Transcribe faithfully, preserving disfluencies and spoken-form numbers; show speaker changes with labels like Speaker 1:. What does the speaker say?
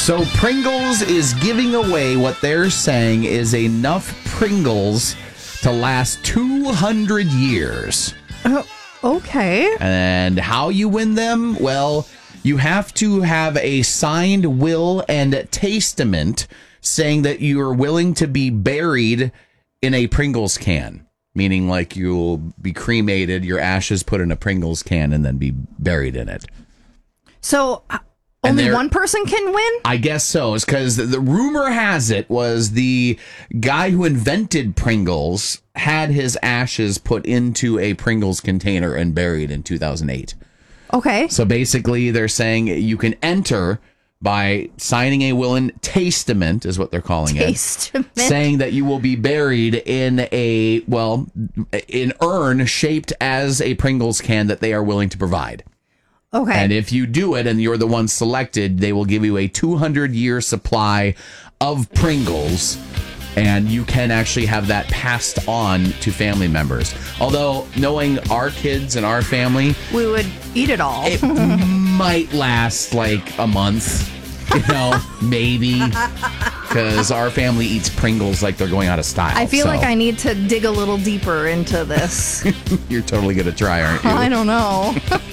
Speaker 1: So Pringles is giving away what they're saying is enough Pringles to last two hundred years.
Speaker 2: Oh, okay.
Speaker 1: And how you win them? Well, you have to have a signed will and testament saying that you are willing to be buried in a Pringles can, meaning like you'll be cremated, your ashes put in a Pringles can, and then be buried in it.
Speaker 2: So uh, only one person can win?
Speaker 1: I guess so. It's because the, the rumor has it was the guy who invented Pringles had his ashes put into a Pringles container and buried in two thousand eight.
Speaker 2: Okay.
Speaker 1: So basically, they're saying you can enter by signing a will and testament, is what they're calling
Speaker 2: Testament.
Speaker 1: it. Saying that you will be buried in a, well, an urn shaped as a Pringles can that they are willing to provide.
Speaker 2: Okay.
Speaker 1: And if you do it and you're the one selected, they will give you a two hundred year supply of Pringles. And you can actually have that passed on to family members. Although, knowing our kids and our family,
Speaker 2: we would eat it all.
Speaker 1: It might last like a month, you know, maybe. Because our family eats Pringles like they're going out of style.
Speaker 2: I feel
Speaker 1: so.
Speaker 2: like I need to dig a little deeper into this.
Speaker 1: You're totally going to try, aren't you?
Speaker 2: I don't know.